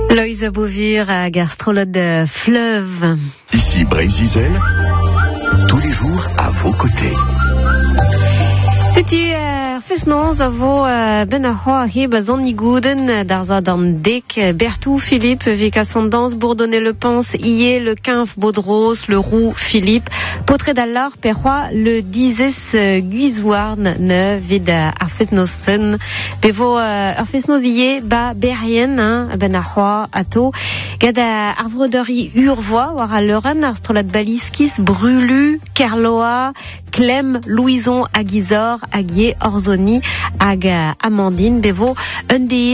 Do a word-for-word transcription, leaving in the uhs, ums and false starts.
Loïse Bouvir à Gastrolode de Fleuve. Ici Brésil, tous les jours à vos côtés. C'était Fesnons à vos Benahoa Hib Zonnigouden d'Arzadam Dek Bertou Philippe Vic Ascendance Bourdonnais Le Pense Ié Le Quinf Baudros Le Roux Philippe Potré d'Allar Perrois Le Dizes Guizouarn Ne Vid Arfesnosten Bevo Arfesnos Ié Ba Berrien Benahoa Ato Gada Arvrodori Urvois Wara Leuren Arstrolad Baliskis Brulu Kerloa Clem Louison Aguizor Aguier Orzoni Ag Amandine Bevo un des